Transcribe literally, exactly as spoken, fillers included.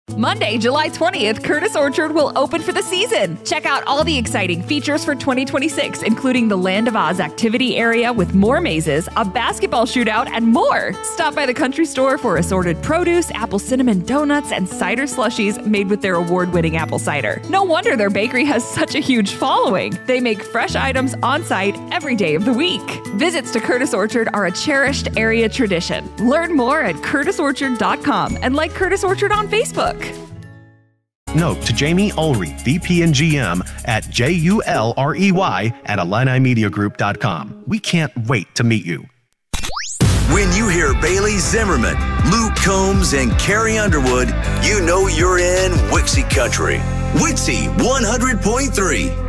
Monday, July twentieth, Curtis Orchard will open for the season. Check out all the exciting features for twenty twenty-six, including the Land of Oz activity area with more mazes, a basketball shootout, and more. Stop by the country store for assorted produce, apple cinnamon donuts, and cider slushies made with their award-winning apple cider. No wonder their bakery has such a huge following. They make fresh items on site every day of the week. Visits to Curtis Orchard are a cherished area tradition. Learn more at curtis orchard dot com and like Curtis Orchard on Facebook. Note to Jamie Ulrey, V P and G M at J U L R E Y at Illini Media Group dot com. We can't wait to meet you. When you hear Bailey Zimmerman, Luke Combs, and Carrie Underwood, you know you're in Wixie Country. Wixie one hundred point three.